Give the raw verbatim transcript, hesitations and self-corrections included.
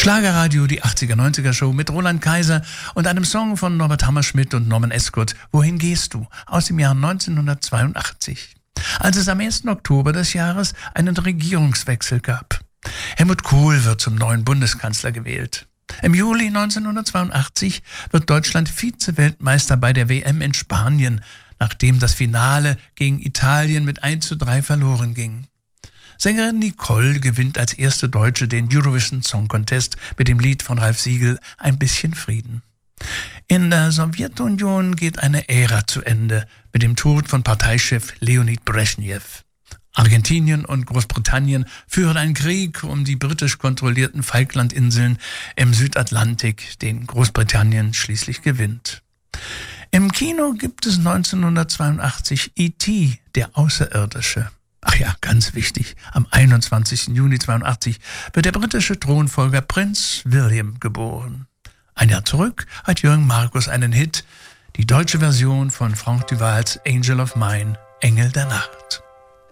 Schlagerradio, die achtziger neunziger Show mit Roland Kaiser und einem Song von Norbert Hammerschmidt und Norman Ascot, Wohin gehst du? Aus dem Jahr neunzehnhundertzweiundachtzig. Als es am ersten Oktober des Jahres einen Regierungswechsel gab. Helmut Kohl wird zum neuen Bundeskanzler gewählt. Im Juli neunzehnhundertzweiundachtzig wird Deutschland Vize-Weltmeister bei der W M in Spanien, nachdem das Finale gegen Italien mit eins zu drei verloren ging. Sängerin Nicole gewinnt als erste Deutsche den Eurovision Song Contest mit dem Lied von Ralf Siegel Ein bisschen Frieden. In der Sowjetunion geht eine Ära zu Ende mit dem Tod von Parteichef Leonid Brezhnev. Argentinien und Großbritannien führen einen Krieg um die britisch kontrollierten Falklandinseln im Südatlantik, den Großbritannien schließlich gewinnt. Im Kino gibt es neunzehnhundertzweiundachtzig E T, der Außerirdische. Ach ja, ganz wichtig, am einundzwanzigsten Juni zweiundachtzig wird der britische Thronfolger Prinz William geboren. Ein Jahr zurück hat Jürgen Markus einen Hit, die deutsche Version von Franck Duvals Angel of Mine, Engel der Nacht.